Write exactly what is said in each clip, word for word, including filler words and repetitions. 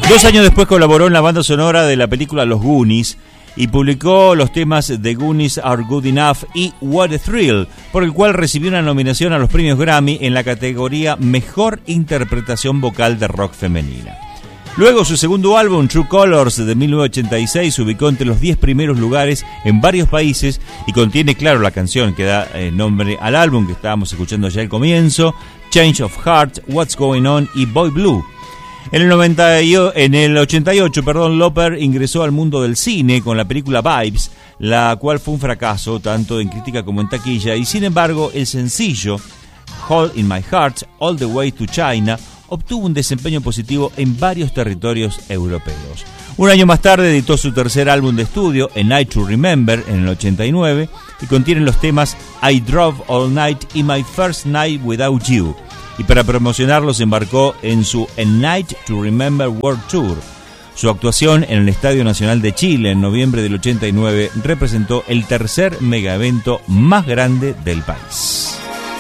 Dos años después colaboró en la banda sonora de la película Los Goonies y publicó los temas The Goonies Are Good Enough y What a Thrill, por el cual recibió una nominación a los premios Grammy en la categoría Mejor Interpretación Vocal de Rock Femenina. Luego, su segundo álbum, True Colors, de mil novecientos ochenta y seis, se ubicó entre los diez primeros lugares en varios países y contiene, claro, la canción que da eh, nombre al álbum que estábamos escuchando ya al comienzo, Change of Heart, What's Going On y Boy Blue. En el, noventa y, en el ochenta y ocho, perdón, Loper ingresó al mundo del cine con la película Vibes, la cual fue un fracaso tanto en crítica como en taquilla, y sin embargo el sencillo Hole in My Heart, All the Way to China, obtuvo un desempeño positivo en varios territorios europeos. Un año más tarde editó su tercer álbum de estudio, A Night to Remember, en el ochenta y nueve, y contiene los temas I Drove All Night y My First Night Without You. Y para promocionarlos embarcó en su A Night to Remember World Tour. Su actuación en el Estadio Nacional de Chile en noviembre del ochenta y nueve representó el tercer megaevento más grande del país.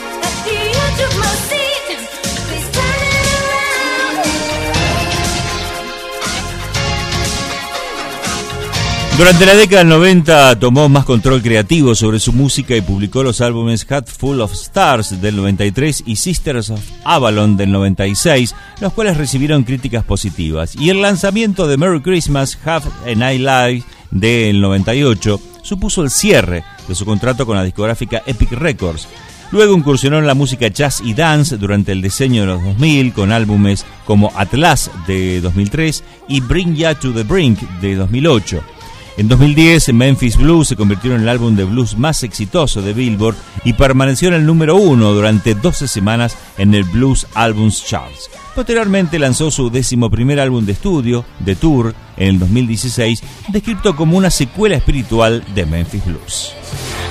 Durante la década del noventa tomó más control creativo sobre su música y publicó los álbumes Hat Full of Stars del noventa y tres y Sisters of Avalon del noventa y seis, los cuales recibieron críticas positivas. Y el lanzamiento de Merry Christmas, Have a Night Live del noventa y ocho supuso el cierre de su contrato con la discográfica Epic Records. Luego incursionó en la música jazz y dance durante el diseño de los dos mil con álbumes como Atlas de dos mil tres y Bring Ya to the Brink de dos mil ocho. En dos mil diez, Memphis Blues se convirtió en el álbum de blues más exitoso de Billboard y permaneció en el número uno durante doce semanas en el Blues Albums Charts. Posteriormente lanzó su décimo primer álbum de estudio, The Tour, en el dos mil dieciséis, descrito como una secuela espiritual de Memphis Blues.